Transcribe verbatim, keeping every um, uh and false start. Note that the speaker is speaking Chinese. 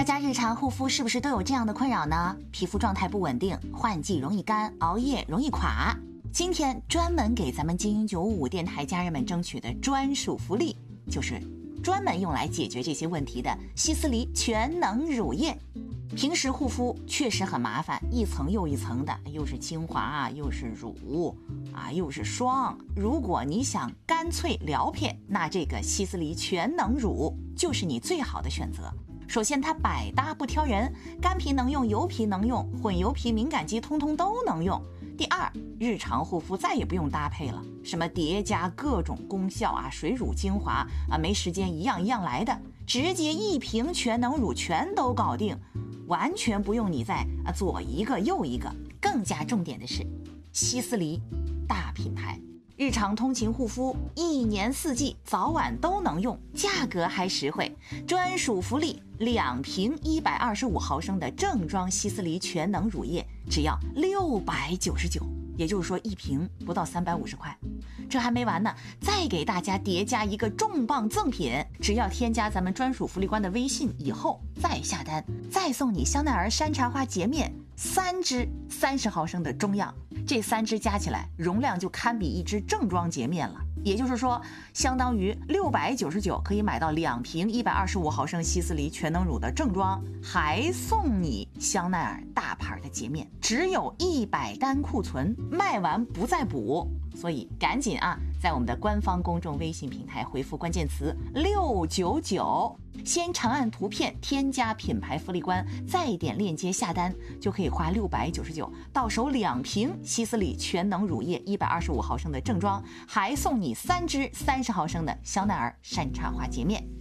家日常护肤是不是都有这样的困扰呢？皮肤状态不稳定，换季容易干，熬夜容易垮。今天专门给咱们精英九五五电台家人们争取的专属福利，就是专门用来解决这些问题的希思黎全能乳液。平时护肤确实很麻烦，一层又一层的，又是精华啊，又是乳啊，又是霜。如果你想干脆撩片，那这个希思黎全能乳就是你最好的选择。首先它百搭不挑人，干皮能用，油皮能用，混油皮敏感肌通通都能用。第二，日常护肤再也不用搭配了，什么叠加各种功效啊，水乳精华啊，没时间一样一样来的，直接一瓶全能乳全都搞定，完全不用你再啊左一个右一个。更加重点的是，希思黎大品牌，日常通勤护肤，一年四季早晚都能用，价格还实惠。专属福利，两瓶一百二十五毫升的正装希思黎全能乳液，只要六百九十九，也就是说一瓶不到三百五十块。这还没完呢，再给大家叠加一个重磅赠品，只要添加咱们专属福利官的微信以后再下单，再送你香奈儿山茶花洁面三支三十毫升的中样，这三支加起来容量就堪比一支正装洁面了。也就是说，相当于六百九十九可以买到两瓶一百二十五毫升希思黎全能乳的正装，还送你香奈儿大牌的洁面，只有一百单库存，卖完不再补。所以赶紧啊，在我们的官方公众微信平台回复关键词六九九，先长按图片添加品牌福利官，再点链接下单，就可以花六百九十九到手两瓶希思黎全能乳液一百二十五毫升的正装，还送你三支三十毫升的香奈儿山茶花洁面。